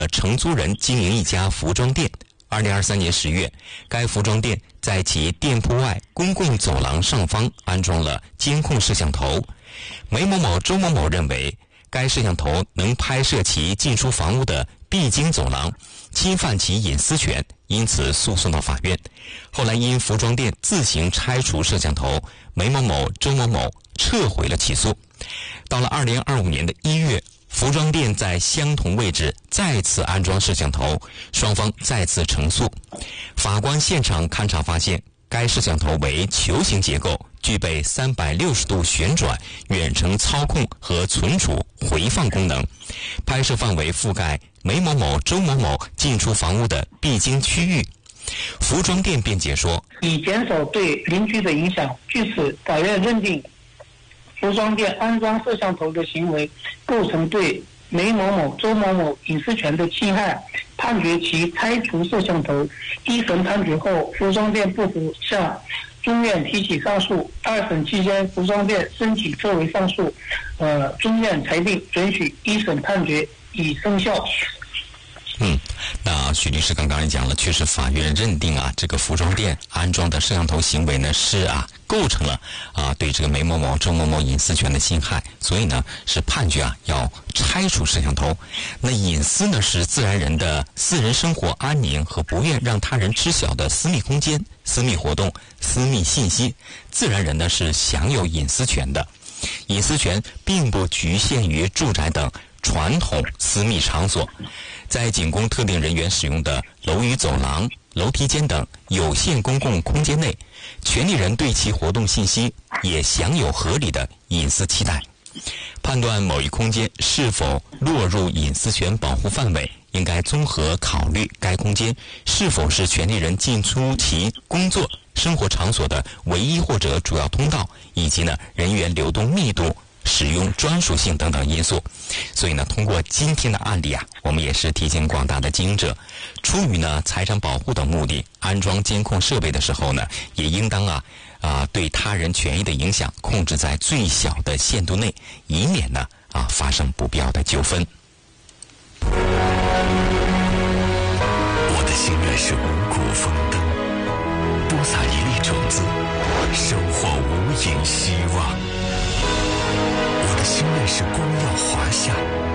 承租人经营一家服装店。2023年10月，该服装店在其店铺外公共走廊上方安装了监控摄像头。梅某某、周某某认为，该摄像头能拍摄其进出房屋的必经走廊，侵犯其隐私权，因此诉讼到法院。后来因服装店自行拆除摄像头，梅某某、周某某撤回了起诉。到了2025年的1月，服装店在相同位置再次安装摄像头，双方再次成诉。法官现场勘查发现，该摄像头为球形结构，具备360度旋转、远程操控和存储回放功能，拍摄范围覆盖梅某某、周某某进出房屋的必经区域。服装店辩解说， 以减少对邻居的影响，据此法院认定服装店安装摄像头的行为构成对梅某某、周某某隐私权的侵害，判决其拆除摄像头。一审判决后，服装店不服，向中院提起上诉。二审期间，服装店申请撤回上诉，中院裁定准许一审判决已生效。 那许律师刚刚也讲了，确实法院认定这个服装店安装的摄像头行为呢是构成了对这个梅某某、周某某隐私权的侵害，所以呢是判决要拆除摄像头。那隐私呢是自然人的私人生活安宁和不愿让他人知晓的私密空间、私密活动、私密信息，自然人呢是享有隐私权的。隐私权并不局限于住宅等传统私密场所，在仅供特定人员使用的楼宇走廊、楼梯间等有限公共空间内，权利人对其活动信息也享有合理的隐私期待。判断某一空间是否落入隐私权保护范围，应该综合考虑该空间是否是权利人进出其工作、生活场所的唯一或者主要通道，以及人员流动密度、使用专属性等等因素。所以通过今天的案例我们也是提醒广大的经营者，出于财产保护等目的，安装监控设备的时候也应当对他人权益的影响控制在最小的限度内，以免发生不必要的纠纷。 我的心愿是五谷丰登，播撒一粒种子，收获无垠希望。我的心愿是光耀华夏，